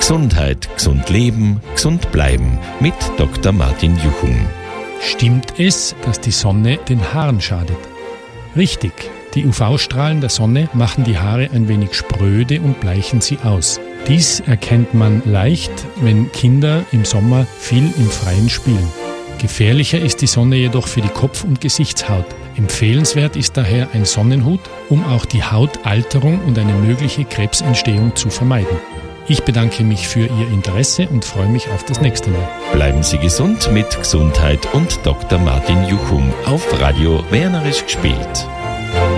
Gesundheit, gesund leben, gesund bleiben mit Dr. Martin Juchum. Stimmt es, dass die Sonne den Haaren schadet? Richtig, die UV-Strahlen der Sonne machen die Haare ein wenig spröde und bleichen sie aus. Dies erkennt man leicht, wenn Kinder im Sommer viel im Freien spielen. Gefährlicher ist die Sonne jedoch für die Kopf- und Gesichtshaut. Empfehlenswert ist daher ein Sonnenhut, um auch die Hautalterung und eine mögliche Krebsentstehung zu vermeiden. Ich bedanke mich für Ihr Interesse und freue mich auf das nächste Mal. Bleiben Sie gesund mit Gesundheit und Dr. Martin Juchum auf Radio Wernerisch gespielt.